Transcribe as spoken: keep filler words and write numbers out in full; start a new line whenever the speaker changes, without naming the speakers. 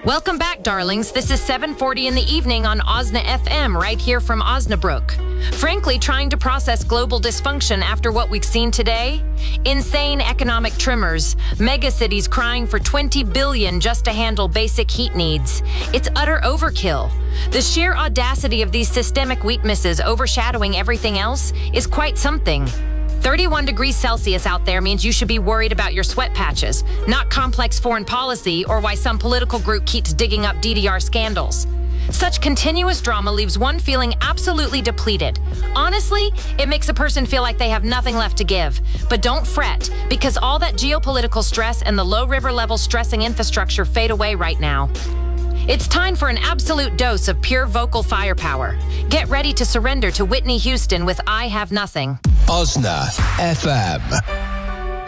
Welcome back, darlings. This is seven forty in the evening on Osna F M, right here from Osnabrook. Frankly, trying to process global dysfunction after what we've seen today? Insane economic tremors, megacities crying for twenty billion dollars just to handle basic heat needs. It's utter overkill. The sheer audacity of these systemic weaknesses overshadowing everything else is quite something. thirty-one degrees Celsius out there means you should be worried about your sweat patches, not complex foreign policy or why some political group keeps digging up D D R scandals. Such continuous drama leaves one feeling absolutely depleted. Honestly, it makes a person feel like they have nothing left to give. But don't fret, because all that geopolitical stress and the low river level stressing infrastructure fade away right now. It's time for an absolute dose of pure vocal firepower. Get ready to surrender to Whitney Houston with I Have Nothing.
Osna F M.